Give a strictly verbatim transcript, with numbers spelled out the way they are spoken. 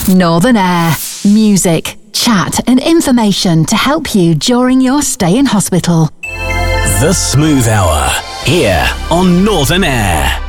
Northern Air. Music, chat and information to help you during your stay in hospital. The Smooth Hour, here on Northern Air.